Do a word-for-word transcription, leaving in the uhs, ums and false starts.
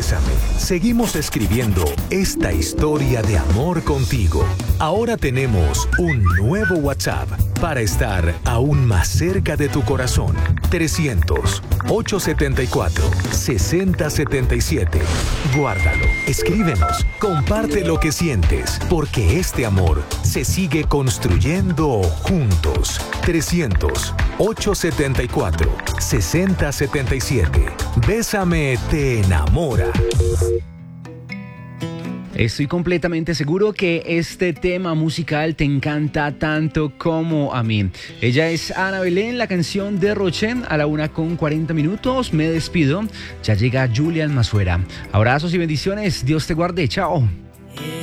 Bésame. Seguimos escribiendo esta historia de amor contigo. Ahora tenemos un nuevo WhatsApp para estar aún más cerca de tu corazón. trescientos, ochocientos setenta y cuatro, sesenta setenta y siete. Guárdalo, escríbenos, comparte lo que sientes, porque este amor se sigue construyendo juntos. trescientos, ochocientos setenta y cuatro, sesenta setenta y siete. Bésame te enamora. Estoy completamente seguro que este tema musical te encanta tanto como a mí. Ella es Ana Belén, la canción de Roche. A la una con cuarenta minutos me despido. Ya llega Julián Masuera. Abrazos y bendiciones. Dios te guarde. Chao.